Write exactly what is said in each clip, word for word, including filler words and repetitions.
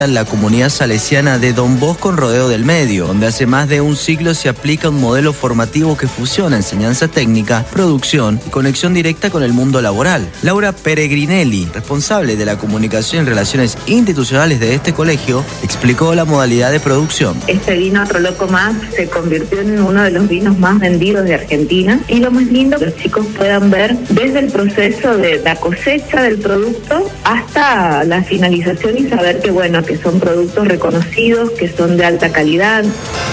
la comunidad salesiana de Don Bosco en Rodeo del Medio, donde hace más de un siglo se aplica un modelo formativo que fusiona enseñanza técnica, producción y conexión directa con el mundo laboral. Laura Peregrinelli, responsable de la comunicación y relaciones institucionales de este colegio, explicó la modalidad de producción. Este vino Otro Loco Más se convirtió en uno de los vinos más vendidos de Argentina, y lo más lindo que los chicos puedan ver desde el proceso de la cosecha del producto hasta la finalización y saber que bueno, que son productos reconocidos, que son de alta calidad.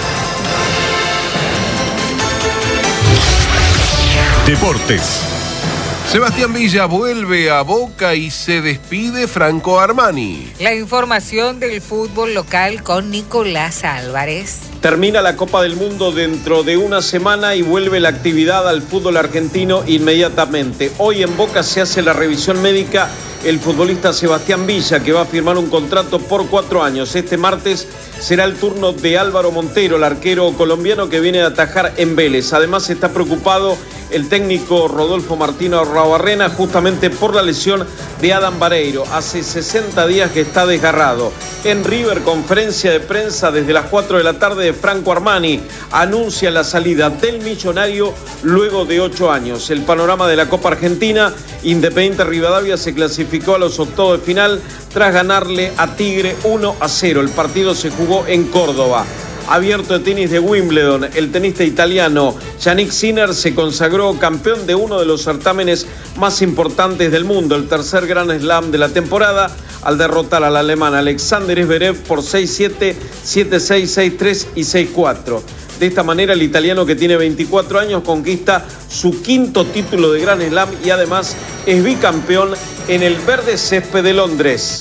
Deportes. Sebastián Villa vuelve a Boca y se despide Franco Armani. La información del fútbol local con Nicolás Álvarez. Termina la Copa del Mundo dentro de una semana y vuelve la actividad al fútbol argentino inmediatamente. Hoy en Boca se hace la revisión médica el futbolista Sebastián Villa, que va a firmar un contrato por cuatro años. Este martes será el turno de Álvaro Montero, el arquero colombiano que viene a atajar en Vélez. Además está preocupado el técnico Rodolfo Martino Arruabarrena justamente por la lesión de Adam Vareiro. Hace sesenta días que está desgarrado. En River, conferencia de prensa desde las cuatro de la tarde de Franco Armani. Anuncia la salida del millonario luego de ocho años. El panorama de la Copa Argentina: Independiente Rivadavia se clasificó a los octavos de final tras ganarle a Tigre uno a cero. El partido se jugó en Córdoba. Abierto de tenis de Wimbledon, el tenista italiano Yannick Sinner se consagró campeón de uno de los certámenes más importantes del mundo, el tercer Grand Slam de la temporada, al derrotar al alemán Alexander Zverev por seis siete, siete seis, seis tres y seis cuatro. De esta manera, el italiano, que tiene veinticuatro años, conquista su quinto título de Grand Slam y además es bicampeón en el verde césped de Londres.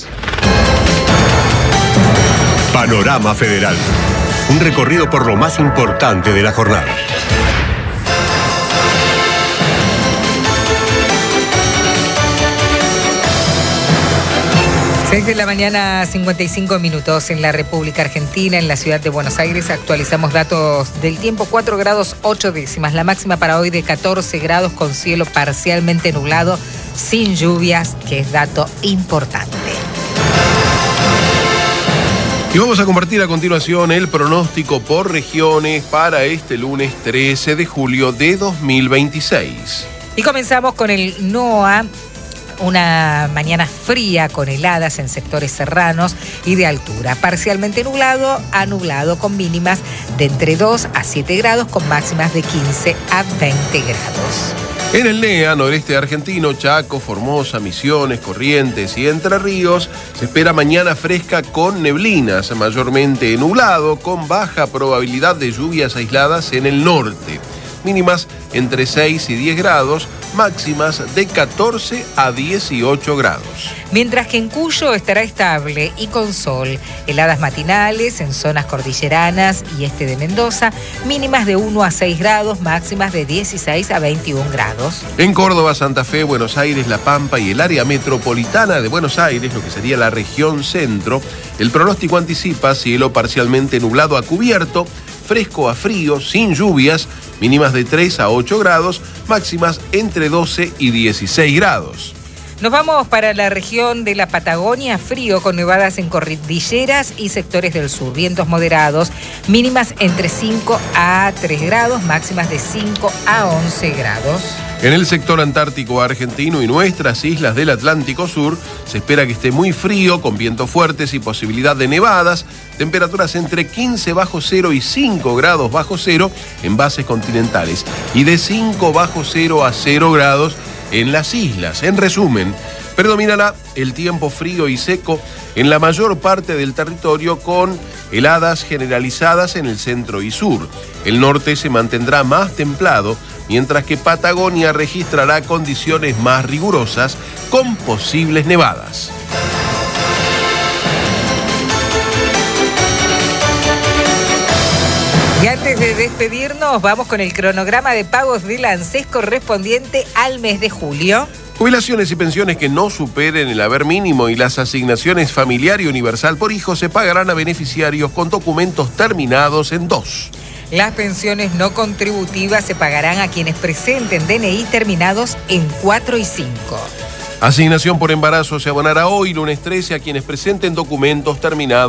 Panorama Federal. Un recorrido por lo más importante de la jornada. seis de la mañana, cincuenta y cinco minutos en la República Argentina, en la ciudad de Buenos Aires. Actualizamos datos del tiempo: cuatro grados ocho décimas. La máxima para hoy de catorce grados, con cielo parcialmente nublado, sin lluvias, que es dato importante. Y vamos a compartir a continuación el pronóstico por regiones para este lunes trece de julio de dos mil veintiséis. Y comenzamos con el NOA. Una mañana fría con heladas en sectores serranos y de altura. Parcialmente nublado a nublado, con mínimas de entre dos a siete grados, con máximas de quince a veinte grados. En el NEA, noreste argentino, Chaco, Formosa, Misiones, Corrientes y Entre Ríos, se espera mañana fresca con neblinas, mayormente nublado, con baja probabilidad de lluvias aisladas en el norte. Mínimas entre seis y diez grados, máximas de catorce a dieciocho grados. Mientras que en Cuyo estará estable y con sol. Heladas matinales en zonas cordilleranas y este de Mendoza, mínimas de uno a seis grados, máximas de dieciséis a veintiún grados. En Córdoba, Santa Fe, Buenos Aires, La Pampa y el área metropolitana de Buenos Aires, lo que sería la región centro, el pronóstico anticipa cielo parcialmente nublado a cubierto, fresco a frío, sin lluvias, mínimas de tres a ocho grados, máximas entre doce y dieciséis grados. Nos vamos para la región de la Patagonia, frío con nevadas en cordilleras y sectores del sur, vientos moderados, mínimas entre cinco a tres grados, máximas de cinco a once grados. En el sector antártico argentino y nuestras islas del Atlántico Sur se espera que esté muy frío, con vientos fuertes y posibilidad de nevadas, temperaturas entre quince bajo cero y cinco grados bajo cero en bases continentales y de cinco bajo cero a cero grados en las islas. En resumen, predominará el tiempo frío y seco en la mayor parte del territorio, con heladas generalizadas en el centro y sur. El norte se mantendrá más templado, mientras que Patagonia registrará condiciones más rigurosas con posibles nevadas. Y antes de despedirnos, vamos con el cronograma de pagos del ANSES correspondiente al mes de julio. Jubilaciones y pensiones que no superen el haber mínimo y las asignaciones familiar y universal por hijo se pagarán a beneficiarios con documentos terminados en dos. Las pensiones no contributivas se pagarán a quienes presenten D N I terminados en cuatro y cinco. Asignación por embarazo se abonará hoy, lunes trece, a quienes presenten documentos terminados